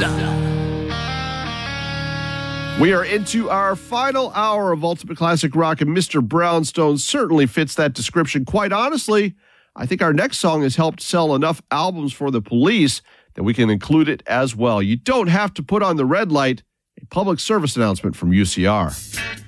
We are into our final hour of Ultimate Classic Rock, and Mr. Brownstone certainly fits that description. Quite honestly, I think our next song has helped sell enough albums for the Police that we can include it as well. You don't have to put on the red light. A public service announcement from UCR.